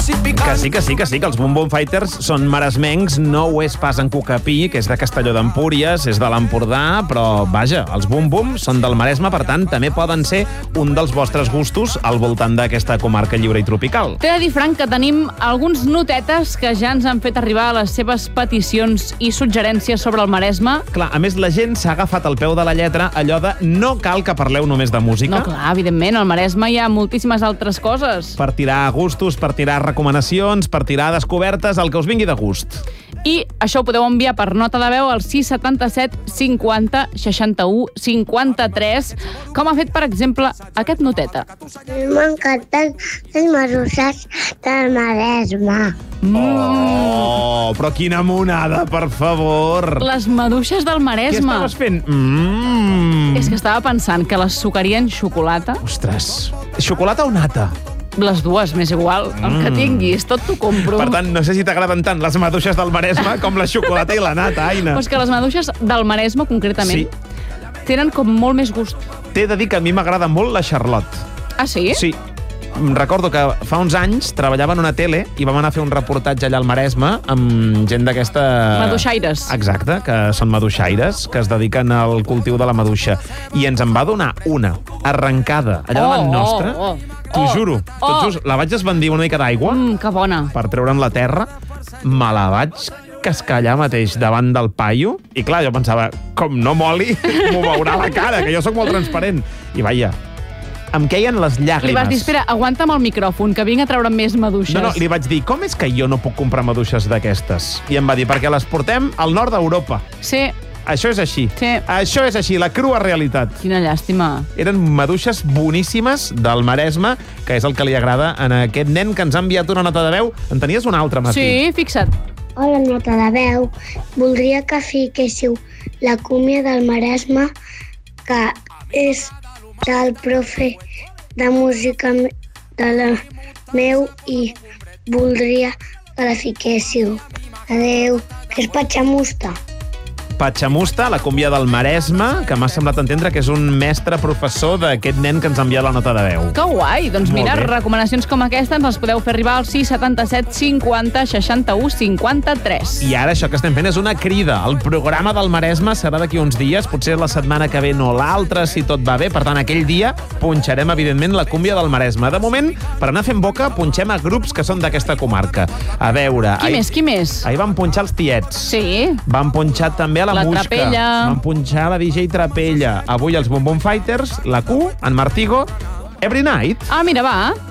Que sí, que els Bum Bum Fighters són maresmencs, no ho és pas en Cucapí, que és de Castelló d'Empúries, és de l'Empordà, però vaja, els Bum Bum són del Maresme, per tant, també poden ser un dels vostres gustos al voltant d'aquesta comarca lliure i tropical. T'he de dir, Frank, que tenim alguns notetes que ja ens han fet arribar les seves peticions i suggerències sobre el Maresme. Clar, a més, la gent s'ha agafat al peu de la lletra allò de no cal que parleu només de música. No, clar, evidentment, al Maresme hi ha moltíssimes altres coses. Per tirar gustos, per tirar recomanacions, per tirar descobertes, el que us vingui de gust. I això ho podeu enviar per nota de veu al 677 50 61 53, com ha fet, per exemple, aquest noteta. M'encanten les maduixes del Maresme. Oh, però quina monada, per favor. Les maduixes del Què Maresme. estaves fent? És que estava pensant que les sucaria en xocolata. Ostres, xocolata o nata? Les dues, m'és igual. El que tinguis, tot t'ho compro. Per tant, no sé si t'agraden tant les maduixes del Maresme com la xocolata i la nata, Aina. Però és que les maduixes del Maresme, concretament, tenen com molt més gust. T'he de dir que a mi m'agrada molt la Charlotte. Ah, sí? Sí. Recordo que fa uns anys treballava en una tele i vam anar a fer un reportatge allà al Maresme amb gent d'aquesta... Maduixaires. Exacte, que són maduixaires, que es dediquen al cultiu de la maduixa. I ens en va donar una arrencada allà davant nostre. T'ho juro, tot just, la vaig esbandir una mica d'aigua Que bona. per treure'n la terra, me la vaig cascar allà mateix davant del paio i clar, jo pensava, com no moli, m'ho veurà la cara, que jo sóc molt transparent. I vaja, em queien les llàgrimes. Li vas dir, espera, aguanta'm el micròfon, que vinc a treure més maduixes. No, li vaig dir, com és que jo no puc comprar maduixes d'aquestes? I em va dir, perquè les portem al nord d'Europa. Sí. Això és així. Sí. Això és així, la crua realitat. Quina llàstima. Eren maduixes boníssimes del Maresme, que és el que li agrada a aquest nen que ens ha enviat una nota de veu. En tenies una altra, Martí? Sí, fixa't. Hola, nota de veu. Voldria que fiquéssiu la cúmbia del Maresme, que és del profe de música de la meu i voldria que la fiquéssiu. Adeu, que és Patxamusta. Patxamusta, la cúmbia del Maresme, que m'ha semblat entendre que és un mestre professor d'aquest nen que ens ha enviat la nota de veu. Que guai! Doncs Molt mira, bé. recomanacions com aquesta ens les podeu fer arribar al 677 50 61 53. I ara això que estem fent és una crida. El programa del Maresme serà d'aquí uns dies, potser la setmana que ve no l'altra, si tot va bé. Per tant, aquell dia punxarem, evidentment, la cúmbia del Maresme. De moment, per anar fent boca, punxem a grups que són d'aquesta comarca. A veure... Qui més? Ahir van punxar els Tiets. Sí. Van punxar també a la Muixca. Trapella. Van punxar la DJ Trapella. Avui els Bum Bum Fighters, la Q, en Martigo, Every Night. Ah, mira, va.